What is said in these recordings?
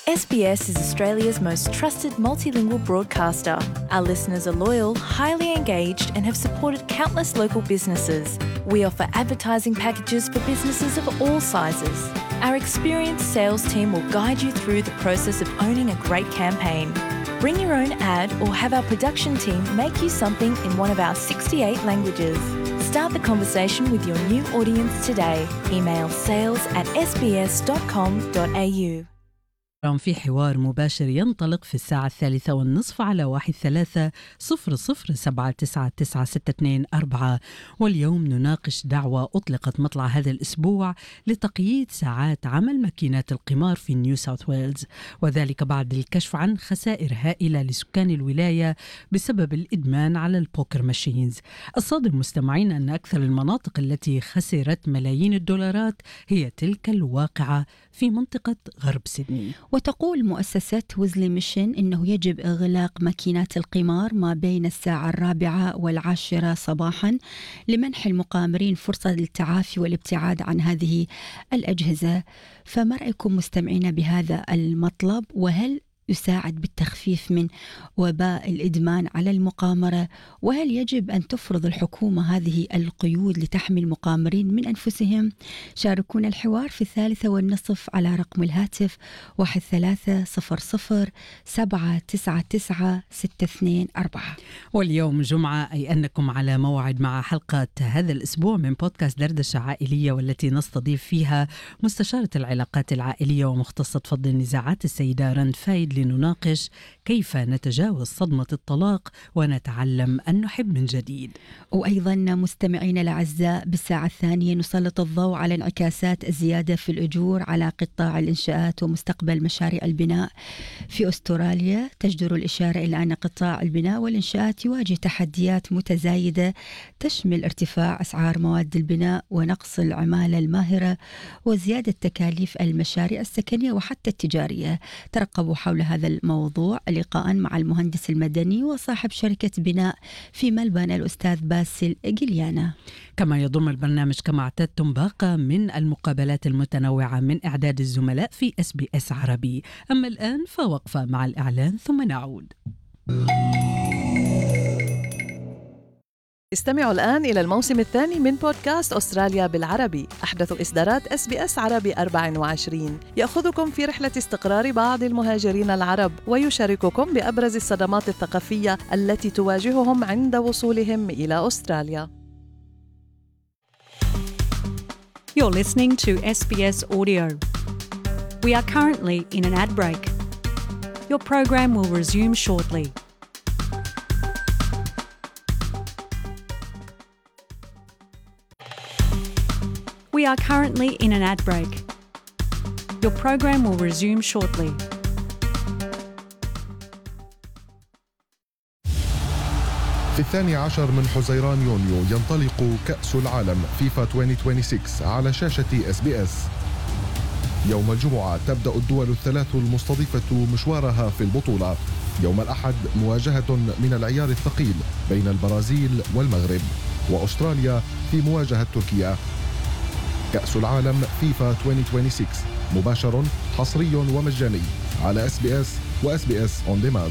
SBS is Australia's most trusted multilingual broadcaster. Our listeners are loyal, highly engaged, and have supported countless local businesses. We offer advertising packages for businesses of all sizes. Our experienced sales team will guide you through the process of owning a great campaign. Bring your own ad or have our production team make you something in one of our 68 languages. Start the conversation with your new audience today. Email sales@sbs.com.au. في حوار مباشر ينطلق في الساعة 3:30 على 1-300-799-624. واليوم نناقش دعوة أطلقت مطلع هذا الأسبوع لتقييد ساعات عمل ماكينات القمار في نيو ساوث ويلز، وذلك بعد الكشف عن خسائر هائلة لسكان الولاية بسبب الإدمان على البوكر ماشينز. الصادم مستمعين أن أكثر المناطق التي خسرت ملايين الدولارات هي تلك الواقعة في منطقة غرب سيدني. وتقول مؤسسة ويزلي ميشن إنه يجب إغلاق ماكينات القمار ما بين الساعة 4 و10 صباحا لمنح المقامرين فرصة للتعافي والابتعاد عن هذه الأجهزة. فما رأيكم مستمعين بهذا المطلب؟ وهل يساعد بالتخفيف من وباء الإدمان على المقامرة؟ وهل يجب أن تفرض الحكومة هذه القيود لتحمي المقامرين من أنفسهم؟ شاركونا الحوار في 3:30 على رقم الهاتف 1-300-799-624. واليوم جمعة، أي أنكم على موعد مع حلقة هذا الأسبوع من بودكاست دردشة عائلية، والتي نستضيف فيها مستشارة العلاقات العائلية ومختصة فض النزاعات السيدة رند فايد لنناقش كيف نتجاوز صدمة الطلاق ونتعلم أن نحب من جديد. وأيضا مستمعين الأعزاء بالساعة الثانية نسلط الضوء على انعكاسات الزيادة في الأجور على قطاع الإنشاءات ومستقبل مشاريع البناء في أستراليا. تجدر الإشارة إلى أن قطاع البناء والإنشاءات يواجه تحديات متزايدة تشمل ارتفاع أسعار مواد البناء ونقص العمالة الماهرة وزيادة تكاليف المشاريع السكنية وحتى التجارية. ترقبوا حول هذا الموضوع لقاء مع المهندس المدني وصاحب شركة بناء في ملبن الأستاذ باسل جليانا. كما يضم البرنامج كما اعتدتم باقة من المقابلات المتنوعة من إعداد الزملاء في SBS عربي. أما الآن فوقفة مع الإعلان ثم نعود. استمعوا الآن إلى الموسم الثاني من بودكاست أستراليا بالعربي، أحدث إصدارات SBS عربي 24، يأخذكم في رحلة استقرار بعض المهاجرين العرب ويشارككم بأبرز الصدمات الثقافية التي تواجههم عند وصولهم إلى أستراليا. You're listening to SBS Audio. We are currently in an ad break. Your program will resume shortly. We are currently in an ad break. Your program will resume shortly. في 12 من حزيران يونيو ينطلق كأس العالم فيفا 2026 على شاشة SBS. يوم الجمعة تبدأ الدول الثلاث المستضيفة مشوارها في البطولة. يوم الأحد مواجهة من العيار الثقيل بين البرازيل والمغرب، وأستراليا في مواجهة تركيا. كأس العالم فيفا 2026 مباشر حصري ومجاني على SBS وSBS On Demand.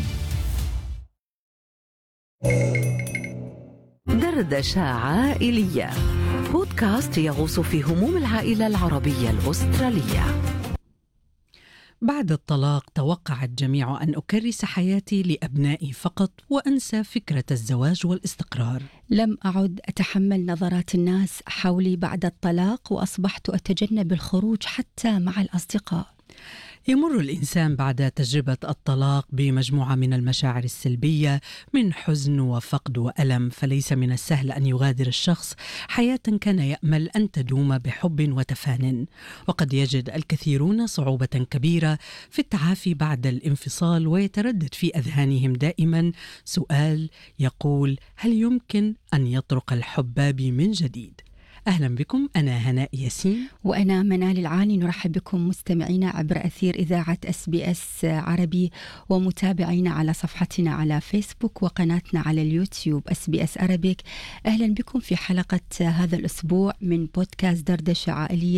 دردشة عائلية، بودكاست يغوص في هموم العائلة العربية الأسترالية. بعد الطلاق توقع الجميع أن أكرس حياتي لأبنائي فقط وأنسى فكرة الزواج والاستقرار. لم أعد أتحمل نظرات الناس حولي بعد الطلاق، وأصبحت أتجنب الخروج حتى مع الأصدقاء. يمر الإنسان بعد تجربة الطلاق بمجموعة من المشاعر السلبية من حزن وفقد وألم، فليس من السهل أن يغادر الشخص حياة كان يأمل أن تدوم بحب وتفان. وقد يجد الكثيرون صعوبة كبيرة في التعافي بعد الانفصال، ويتردد في أذهانهم دائما سؤال يقول: هل يمكن أن يطرق الحباب من جديد؟ أهلا بكم، أنا هناء ياسين وأنا منال العاني. نرحب بكم مستمعينا عبر أثير إذاعة SBS عربي ومتابعينا على صفحتنا على فيسبوك وقناتنا على اليوتيوب SBS Arabic. أهلا بكم في حلقة هذا الأسبوع من بودكاست دردشة عائلية